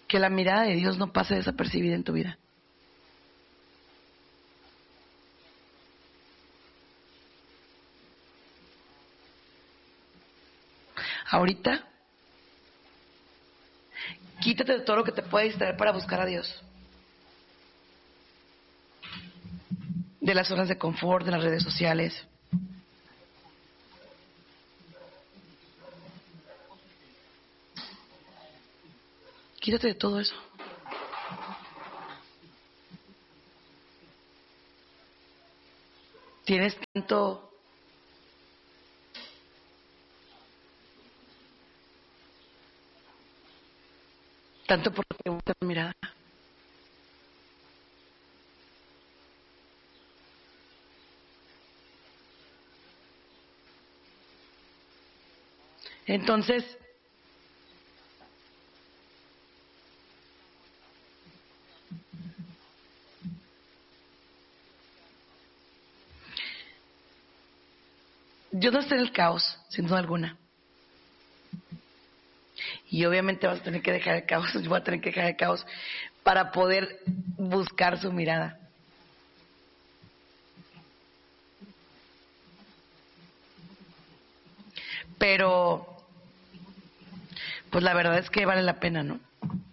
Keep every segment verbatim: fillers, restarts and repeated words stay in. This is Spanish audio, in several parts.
que la mirada de Dios no pase desapercibida en tu vida. Ahorita, quítate de todo lo que te puede distraer para buscar a Dios. De las zonas de confort, de las redes sociales. Quítate de todo eso. Tienes tanto tanto por te gusta tu mirada. Entonces, Dios no está en el caos, sin duda alguna. Y obviamente vas a tener que dejar el caos, yo voy a tener que dejar el caos para poder buscar su mirada. Pero, pues la verdad es que vale la pena, ¿no?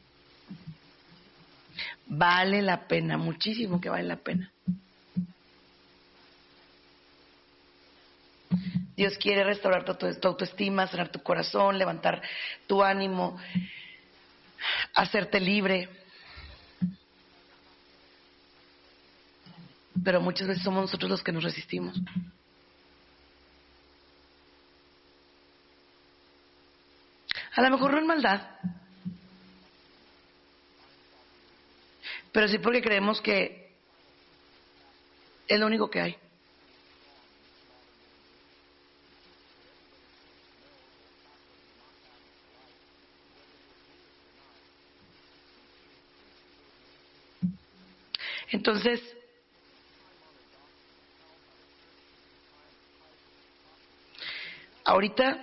Vale la pena, muchísimo que vale la pena. Dios quiere restaurar tu, tu autoestima, sanar tu corazón, levantar tu ánimo, hacerte libre. Pero muchas veces somos nosotros los que nos resistimos. A lo mejor no en maldad, pero sí porque creemos que es lo único que hay. Entonces, ahorita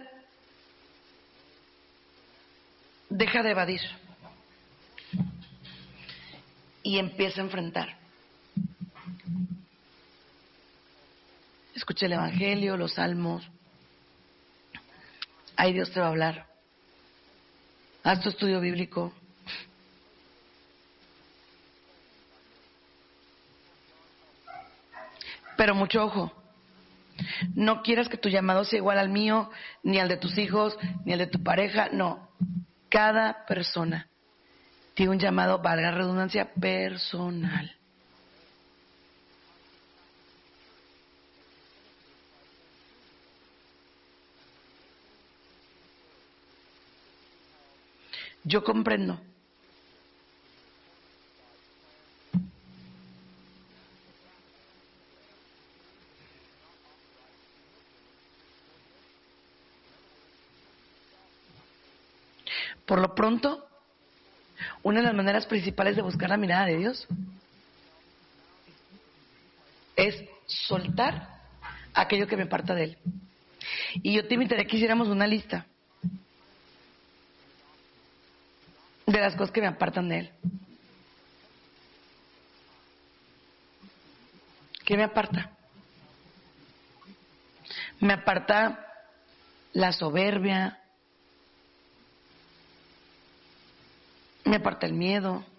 deja de evadir y empieza a enfrentar. Escucha el Evangelio, los Salmos. Ahí Dios te va a hablar. Haz tu estudio bíblico. Pero mucho ojo. No quieras que tu llamado sea igual al mío, ni al de tus hijos, ni al de tu pareja. No. Cada persona tiene un llamado, valga la redundancia, personal. Yo comprendo. Por lo pronto, una de las maneras principales de buscar la mirada de Dios es soltar aquello que me aparta de Él. Y yo te invitaría a que hiciéramos una lista de las cosas que me apartan de Él. ¿Qué me aparta? Me aparta la soberbia, me aparta el miedo,